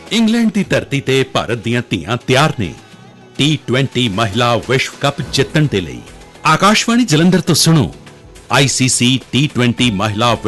England ਦੀ ਧਰਤੀ ਤੇ ਭਾਰਤ ਦੀਆਂ ਧੀਆਂ ਤਿਆਰ ਨੇ T20 ਮਹਿਲਾ ਵਿਸ਼ਵ ਕੱਪ ਜਿੱਤਣ ਦੇ ਲਈ। ਆਕਾਸ਼ਵਾਣੀ ਜਲੰਧਰ ਤੋਂ ਸੁਣੋ ICC T20 ਮਹਿਲਾ